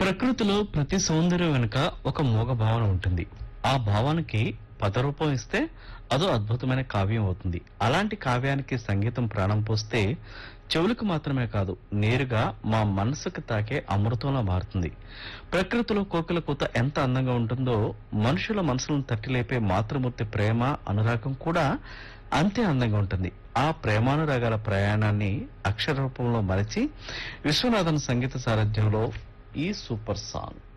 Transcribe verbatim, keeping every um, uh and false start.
ప్రకృతిలో ప్రతి సౌందర్యం వెనుక ఒక మూగ భావన ఉంటుంది. ఆ భావానికి పదరూపం ఇస్తే అదో అద్భుతమైన కావ్యం అవుతుంది. అలాంటి కావ్యానికి సంగీతం ప్రాణం పోస్తే చెవులకు మాత్రమే కాదు, నేరుగా మా మనసుకు తాకే అమృతంలా మారుతుంది. ప్రకృతిలో కోకిల కూత ఎంత అందంగా ఉంటుందో, మనుషుల మనసులను తట్టిలేపే మాతృమూర్తి ప్రేమ అనురాగం కూడా అంతే అందంగా ఉంటుంది. ఆ ప్రేమానురాగాల ప్రయాణాన్ని అక్షర రూపంలో మరచి విశ్వనాథన్ సంగీత సారథ్యంలో ఈ సూపర్ సాంగ్.